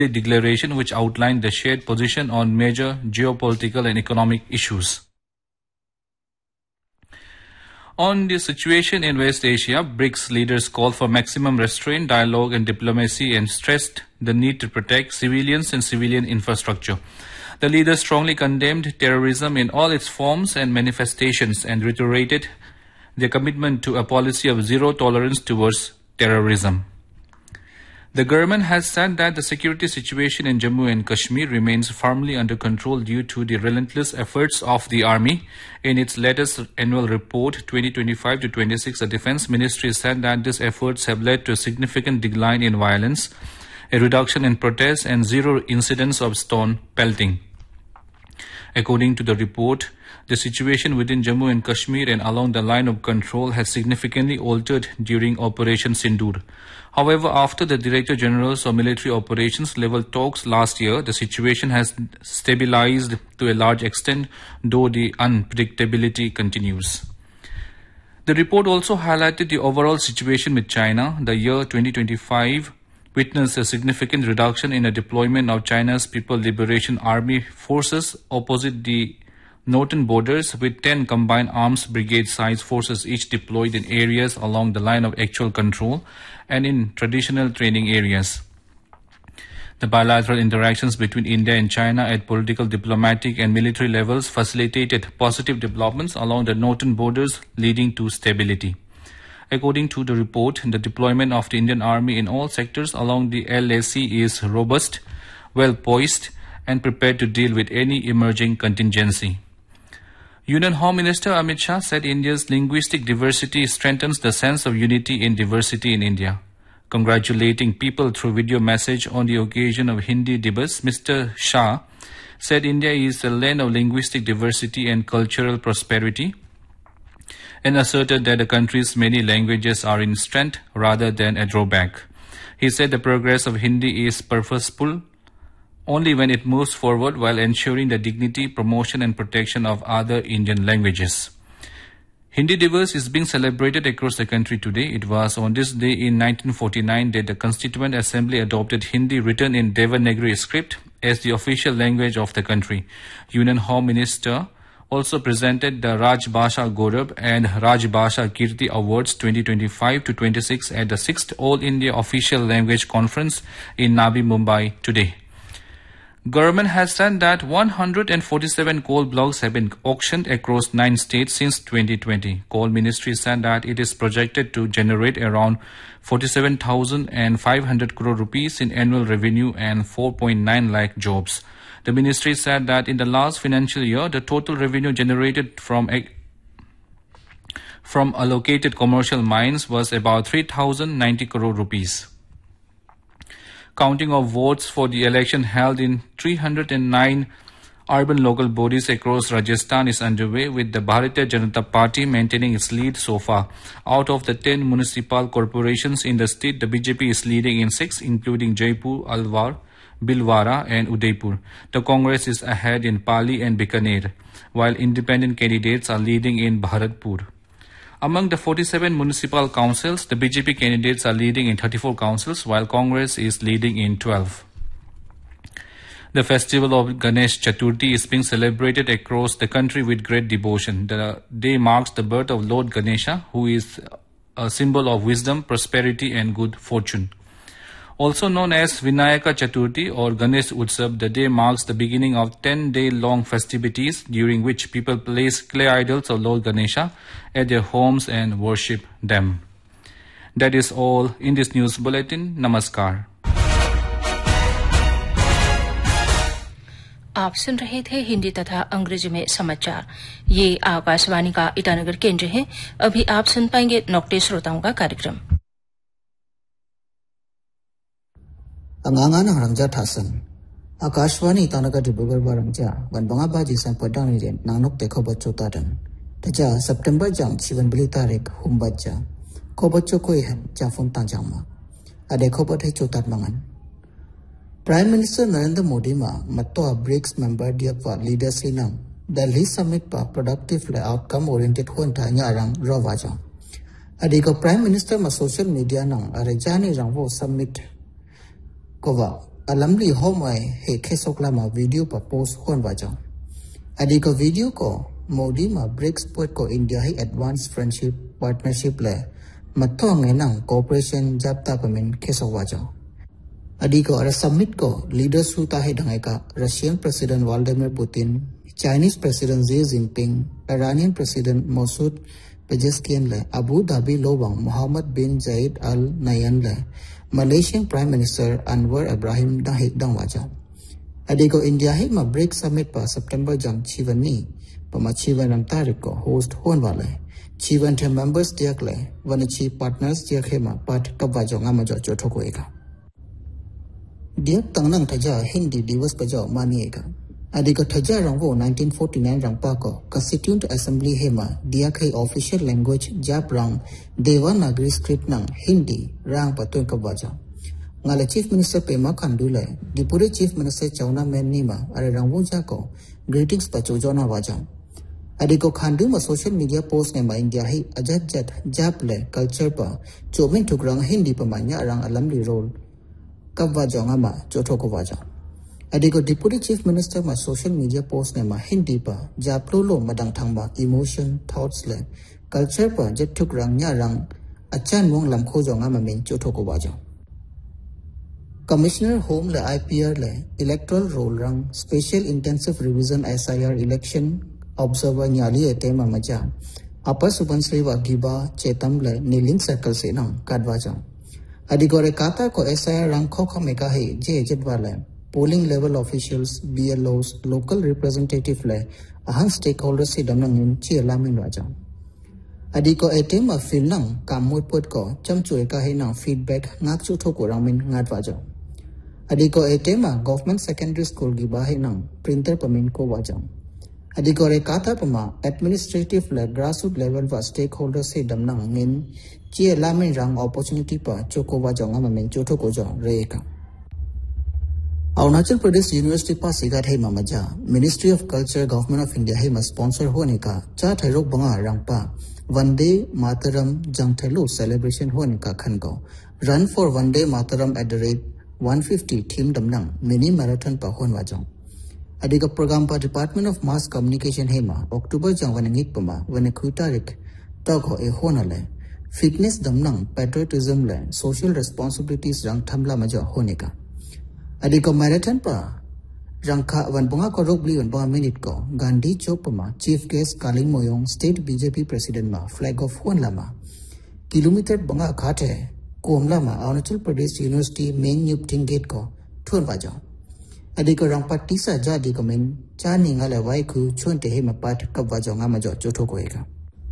declaration which outlined the shared position on major geopolitical and economic issues. On the situation in West Asia, BRICS leaders called for maximum restraint, dialogue and diplomacy and stressed the need to protect civilians and civilian infrastructure. The leaders strongly condemned terrorism in all its forms and manifestations and reiterated their commitment to a policy of zero tolerance towards terrorism. The government has said that the security situation in Jammu and Kashmir remains firmly under control due to the relentless efforts of the army. In its latest annual report 2025-26, the Defense Ministry said that these efforts have led to a significant decline in violence, a reduction in protests and zero incidents of stone pelting. According to the report, the situation within Jammu and Kashmir and along the line of control has significantly altered during Operation Sindoor. However, after the Director Generals of Military Operations level talks last year, the situation has stabilized to a large extent, though the unpredictability continues. The report also highlighted the overall situation with China. The year 2025 witnessed a significant reduction in the deployment of China's People Liberation Army forces opposite the northern borders, with 10 combined arms brigade-sized forces each deployed in areas along the line of actual control and in traditional training areas. The bilateral interactions between India and China at political, diplomatic and military levels facilitated positive developments along the northern borders, leading to stability. According to the report, the deployment of the Indian Army in all sectors along the LAC is robust, well poised and prepared to deal with any emerging contingency. Union Home Minister Amit Shah said India's linguistic diversity strengthens the sense of unity in diversity in India. Congratulating people through video message on the occasion of Hindi Divas, Mr. Shah said India is a land of linguistic diversity and cultural prosperity, and asserted that the country's many languages are in strength rather than a drawback. He said the progress of Hindi is purposeful only when it moves forward while ensuring the dignity, promotion and protection of other Indian languages. Hindi Divas is being celebrated across the country today. It was on this day in 1949 that the Constituent Assembly adopted Hindi written in Devanagari script as the official language of the country. Union Home Minister also presented the Raj Bhasha Gaurav and Raj Bhasha Kirti Awards 2025-26 at the 6th All India Official Language Conference in Navi Mumbai today. Government has said that 147 coal blocks have been auctioned across 9 states since 2020. Coal Ministry said that it is projected to generate around 47,500 crore rupees in annual revenue and 4.9 lakh jobs. The ministry said that in the last financial year, the total revenue generated from allocated commercial mines was about 3,090 crore rupees. Counting of votes for the election held in 309 urban local bodies across Rajasthan is underway, with the Bharatiya Janata Party maintaining its lead so far. Out of the 10 municipal corporations in the state, the BJP is leading in 6, including Jaipur, Alwar, Bhilwara and Udaipur. The Congress is ahead in Pali and Bikaner, while independent candidates are leading in Bharatpur. Among the 47 municipal councils, the BJP candidates are leading in 34 councils, while Congress is leading in 12. The festival of Ganesh Chaturthi is being celebrated across the country with great devotion. The day marks the birth of Lord Ganesha, who is a symbol of wisdom, prosperity and good fortune. Also known as Vinayaka Chaturthi or Ganesh Utsav, the day marks the beginning of 10-day-long festivities during which people place clay idols of Lord Ganesha at their homes and worship them. That is all in this news bulletin. Namaskar. आप सुन रहे थे हिंदी तथा अंग्रेजी में समाचार। ये आकाशवाणी का ईटानगर केंद्र है। अभी आप सुन पाएंगे नौकटे श्रोताओं का कार्यक्रम। अंगांगा हरंगजा थासन आकाशवाणी ईटानगर डिब्रूगढ़ बारंगजा वनबंगा बाजी संपदांग निरेन नानोक देखो बच्चों तारन तजा सितंबर जांग चिवन बिली तारीख हुम्बजा को बच्चों को यह जाफुन तांजामा अदेखो बधे चोतात मंगन प्राइम मिनिस्टर नरेंद्र मोदी मा मत्तो BRICS member दियपवा leaders लिनम Delhi summit पा productive outcome oriented होंता न्यारंग रोवाजा अधिको prime minister मा सोशल मीडिया नंग अरे जानी रंगवो summit cava alamli homai he kesok lama video pa post hon wajang. Adi ko video ko Modi ma BRICS point ko India hi advanced friendship partnership le matong nang cooperation japta pamin kesok wajang. Adi ko ara summit ko leaders hu ta he dangai ka Russian President Vladimir Putin, Chinese President Xi Jinping, Iranian President Masoud Pezeshkian le Abu Dhabi lobang Mohammed bin Zayed Al Nahyan le Malaysian Prime Minister Anwar Ibrahim dang hik dang wajang. Adi ko India hi ma BRICS summit pa September jang chivan ni pama chivan ram tarik ko host hon wale chivan the members diak le wan chi partners diak he ma pat ka wajang ama jo chotho ko eka diak tangnang thaja Hindi divas pa jo mani eka. Adi ko thaja rangwo 1949 rangpa ko Constituent Assembly hema diak hai official language jap rang Devanagari script nang Hindi rang patun ka wajang. Ngala Chief Minister Pema Khandu le Deputy Chief Minister Chauna Menima are rangwo ja ko greetings pa chojona wajang. Adi ko Khandu ma social media post ne ma India hi ajat jat jap le culture pa chomin thukrang Hindi pa manya rang alamli role ka wajang ama chotho ko wajang. Adi ko Deputy Chief Minister ma social media post ne ma Hindi pa japlo lo madang thangba emotion thoughts le culture pa jet thukrang nya rang achan mong lam kho jong ama min chotho ko wajang. Commissioner Home le IPR le electoral roll rang special intensive revision SIR election observer nyali ete mamaja Upper Subansri wa Giba Chetam le Niling circle se nang kadwa jang. Adi gore kata ko SIR rang kho meka he je jetwa le polling level officials BLOs local representative le ahang stakeholders se damnang in chi lamin wajang. Adi ko ete ma fil nang kamoi pot ko chamchue ka he nang feedback ngak chu thoko ramin ngat wajang. Adi ko etema government secondary school gi bahe nang printer pamin ko wajang. Adi ko re kata pama administrative le grassroots level wa stakeholders se damnang ngin chi lamin rang opportunity pa choko wajang ama men chotho ko jo re ka. Arunachal Pradesh University pa sigat he mamaja Ministry of Culture Government of India he ma sponsor hone ka cha thairok banga rang pa Vande Mataram Jangthelu celebration hone ka khan ko run for Vande Mataram at the rate 150 team damnang mini marathon pa hon wajang. Adi ka program pa Department of Mass Communication hema October jang wanangik pama wanakutarik tag ho e honale fitness damnang patriotism le social responsibilities rang thamla maja honeka. Adi ka marathon pa rangkha wan bonga ko rokli wan bonga minute ko Gandhi Chowk pama chief guest Kaling Moyong state BJP president ma flag of hon lama kilometer bonga khathe Komla ma Arunachal Pradesh University main Nyupting gate ko thun wajang. Adi ko rang pat tisa jadi ko men cha ni ngala wai khu chon te he ma pat kap wajang ma jo chotho ko eka.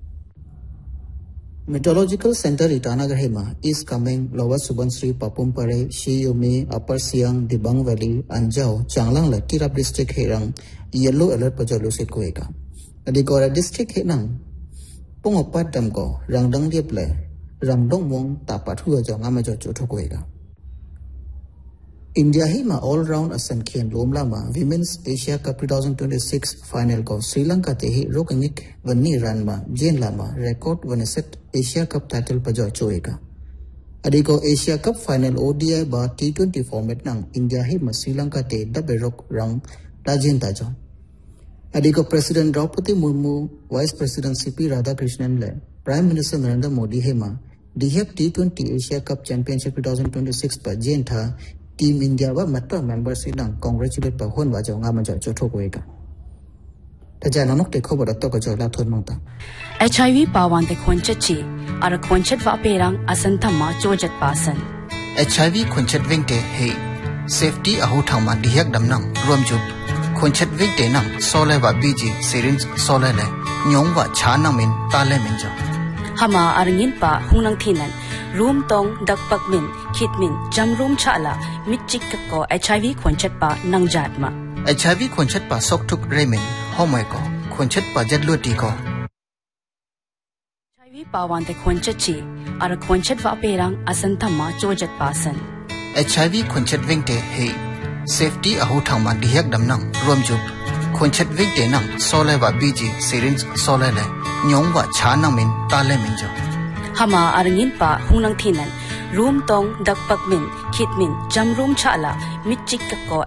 Meteorological Center Itanagar hema is coming Lower Subansri Papum Pare Shiyome Upper Siang Dibang Valley Anjao Changlang la Tirap district herang yellow alert pa jo lusit ko eka. Adi ko ra district henang pongopat dam ko rangdang diep le Ramdong Wong tapat hua jang ama jo chotho ko ega. India hi ma all round asan khian lom lama Women's Asia Cup 2026 final ko Sri Lanka te hi rokangik vanni ran ma jen lama record vaneset Asia Cup title pa jo choega. Adi ko Asia Cup final ODI ba T20 format nang India hi ma Sri Lanka te dabe rok rang lajen ta jo. Adi ko President Draupadi Murmu, Vice President CP Radhakrishnan le Prime Minister Narendra Modi hema DHEC T20 Asia Cup Championship 2026 pa jen tha Team India wa matta members nang congratulate pa hon wa jaw nga ma jaw chotho ko eka. Ta jana nok te khobar to ko jaw la thon mangta. HIV pawan te khonchat chi ar khonchat wa perang asan thamma chojat pasan. HIV khonchat wingte he safety aho thama DHEC damnang romjut khonchat wingte nang sole wa biji syringe sole le nyong wa chana min tale min jaw. Hama arngin pa hungnang thinan room tong dakpak min khitmin jam room chala mitchik ko HIV khonchat pa nangjat ma HIV khonchat pa sokthuk remin homai ko khonchat pa jadluti ko HIV pawan te khonchat chi ar khonchat wa perang asan thamma chojat pasan. HIV khonchat wingte he safety aho thama DHEC damnang romjut khonchat wingte nang sole wa biji syringe sole le nyong wa chana min tale min jaw. Hama arngin pa hungnang thinan room tong dak pak min khit min jam room cha la mit chik ka ko